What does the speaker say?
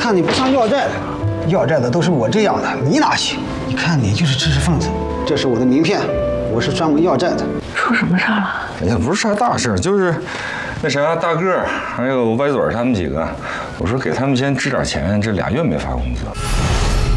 看你不像要债的，要债的都是我这样的，你哪行？你看你就是知识分子。这是我的名片，我是专门要债的。 出什么事儿了？ 哎呀，不是啥大事，就是那啥大个儿还有歪嘴他们几个，我说给他们先支点钱，这2月没发工资。